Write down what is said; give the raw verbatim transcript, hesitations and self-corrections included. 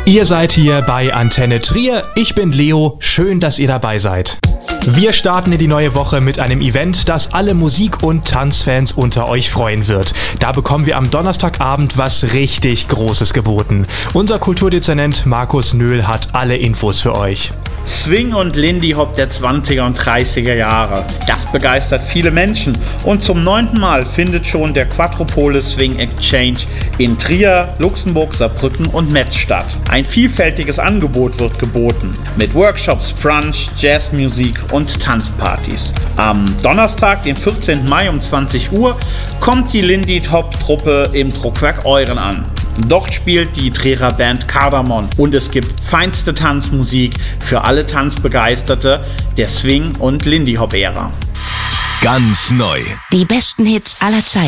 Ihr seid hier bei Antenne Trier. Ich bin Leo. Schön, dass ihr dabei seid. Wir starten in die neue Woche mit einem Event, das alle Musik- und Tanzfans unter euch freuen wird. Da bekommen wir am Donnerstagabend was richtig Großes geboten. Unser Kulturdezernent Markus Nöhl hat alle Infos für euch. Swing und Lindy Hop der zwanziger und dreißiger Jahre. Das begeistert viele Menschen und zum neunten Mal findet schon der Quatropole Swing Exchange in Trier, Luxemburg, Saarbrücken und Metz statt. Ein vielfältiges Angebot wird geboten mit Workshops, Brunch, Jazzmusik und Tanzpartys. Am Donnerstag, den vierzehnten Mai um zwanzig Uhr, kommt die Lindy Hop Truppe im Druckwerk Euren an. Dort spielt die Trierer Band Kardamon und es gibt feinste Tanzmusik für alle Tanzbegeisterte der Swing- und Lindy Hop Ära. Ganz neu. Die besten Hits aller Zeiten.